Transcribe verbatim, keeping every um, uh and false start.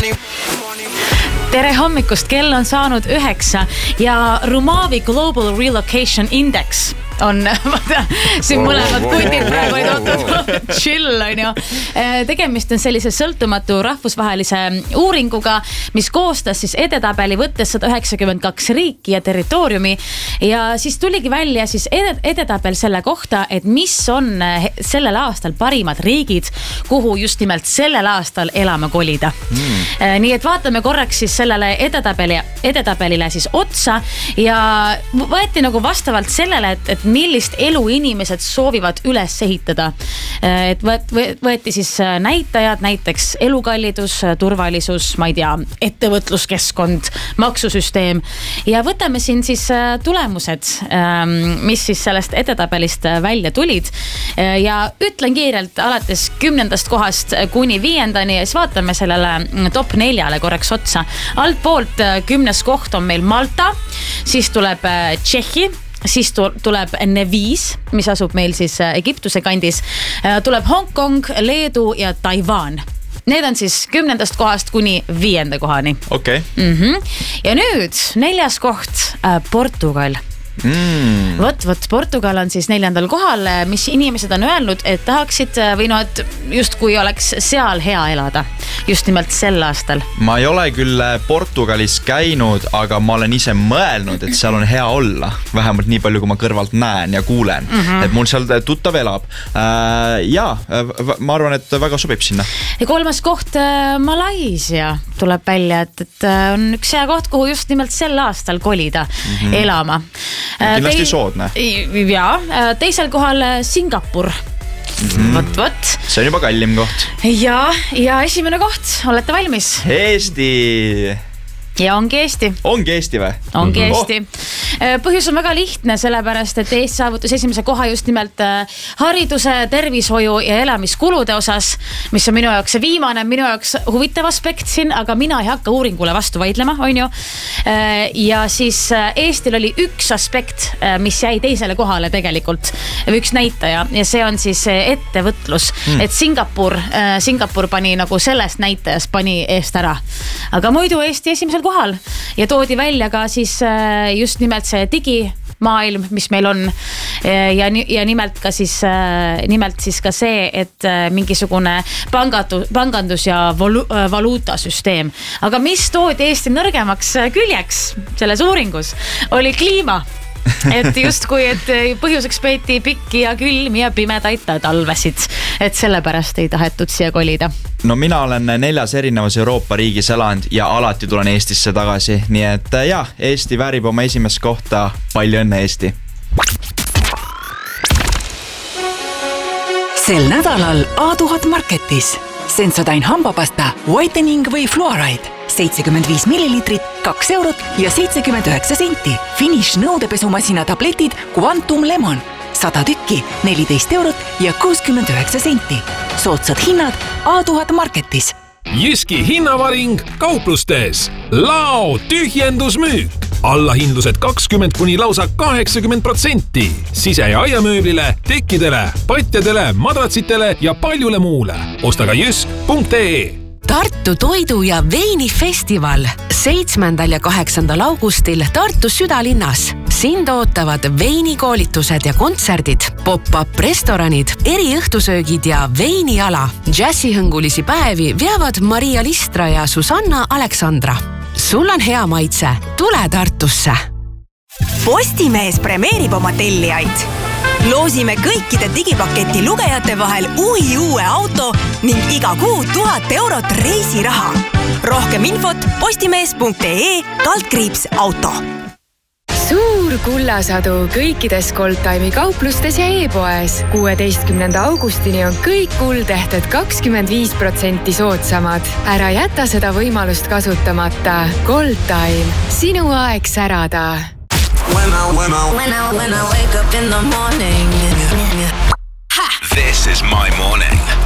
Tere hommikust, kell on saanud üheksa ja Rumavi Global Relocation Index on, siin mõlemad pundid praegu ei tootud, chill on ju. Tegemist on sellise sõltumatu rahvusvahelise uuringuga, mis koostas siis edetabeli võttes sada üheksakümmend kaks riiki ja territooriumi ja siis tuligi välja siis edetabel selle kohta, et mis on sellel aastal parimad riigid, kuhu just nimelt sellel aastal elama kolida. Mm. Nii et vaatame korraks siis sellele edetabeli, edetabelile siis otsa ja võeti nagu vastavalt sellele, et, et millist elu inimesed soovivad üles ehitada. Et võeti siis näitajad, näiteks elukallidus, turvalisus, ma ei tea, ettevõtluskeskkond, maksusüsteem ja võtame siin siis tulemused, mis siis sellest edetabelist välja tulid ja ütlen kiirelt alates kümnendast kohast kuni viiendani ja siis vaatame sellele top neljale korraks otsa. Altpoolt kümnes koht on meil Malta, siis tuleb Tšehhi, siis tuleb Nevis, mis asub meil siis Egiptuse kandis, tuleb Hong Kong, Leedu ja Taiwan. Need on siis kümnendast kohast kuni viienda kohani. Okei. Okay. Mm-hmm. Ja nüüd neljas koht, Portugal. Mm. Vot, vot, Portugal on siis neljandal kohal, mis inimesed on öelnud, et tahaksid või no, et just kui oleks seal hea elada, just nimelt sel aastal. Ma ei ole küll Portugalis käinud, aga ma olen ise mõelnud, et seal on hea olla. Vähemalt nii palju, kui ma kõrvalt näen ja kuulen. Mm-hmm. Et mul seal tuttav elab. Äh, ja, ma arvan, et väga sobib sinna. Ja kolmas koht Malaisia tuleb välja, et, et on üks hea koht, kuhu just nimelt sel aastal kolida mm-hmm. elama. Kindlasti soodne. Ja, teisel kohal Singapur. Mm-hmm. Vot, vot. See on juba kallim koht. Ja, ja esimene koht. Olete valmis? Eesti. Ja ongi Eesti. Ongi Eesti või? Ongi Eesti. Oh. Põhjus on väga lihtne, sellepärast, et Eesti saavutas esimese koha just nimelt hariduse, tervishoiu ja elamiskulude osas, mis on minu jaoks see viimane, minu jaoks huvitav aspekt siin, aga mina ei hakka uuringule vastu vaidlema, on ju. Ja siis Eestil oli üks aspekt, mis jäi teisele kohale tegelikult, üks näitaja, ja see on siis ettevõtlus. Mm. Et Singapur, Singapur pani nagu sellest näitajas pani eest ära. Aga muidu Eesti esimesel kohal ja toodi välja ka siis just nimelt see digimaailm, mis meil on ja, ja nimelt ka siis nimelt siis ka see, et mingisugune pangatu, pangandus ja valu, valuutasüsteem. Aga mis toodi Eesti nõrgemaks küljeks selles uuringus oli kliima. Et just kui, et põhjuseks peeti pikki ja külmi ja pimedaid talvesid, et sellepärast ei tahetud siia kolida. No mina olen neljas erinevas Euroopa riigis elanud ja alati tulen Eestisse tagasi, nii et ja, Eesti väärib oma esimest kohta, palju õnne Eesti. Sel nädalal A tuhat Marketis Sensodyne hambapasta, whitening või fluoride seitsekümmend viis milliliitrit, kaks eurot ja seitsekümmend üheksa senti. Finish nõudepesumasina tabletid Quantum Lemon sada tükki, neliteist eurot ja kuuskümmend üheksa senti. Soodsad hinnad A tuhat Marketis. Jyski hinnavaring kauplustes. Lao tühjendusmüük. Allahindlused kakskümmend kuni lausa kaheksakümmend protsenti. Sise- ja aiamööblile, tekkidele, patjadele, madratsitele ja paljule muule. Osta ka jysk punkt ee. Tartu toidu- ja veinifestival seitsmendal ja kaheksandal augustil Tartu südalinnas. Sind ootavad veinikoolitused ja kontserdid, pop-up restoranid, eriõhtusöögid ja veiniala. Džässihõngulisi päevi veavad Maria Listra ja Susanna Aleksandra. Sul on hea maitse. Tule Tartusse. Postimees premeerib oma tellijaid. Loosime kõikide digipaketi lugejate vahel uhi uue auto ning iga kuu tuhat eurot reisiraha. Rohkem infot postimees punkt ee kaldkriips auto. Suur kullasadu kõikides Goldtime'i kauplustes ja e-poes. kuueteistkümnenda augustini on kõik kuldehted kakskümmend viis protsenti soodsamad. Ära jäta seda võimalust kasutamata. Goldtime. Sinu aeg särada. When I, when I, when I, when I wake up in the morning. This is my morning.